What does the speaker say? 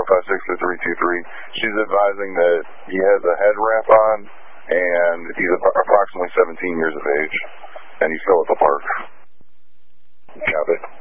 556-323. She's advising that he has a head wrap on, and he's approximately 17 years of age, and he's still at the park. Copy.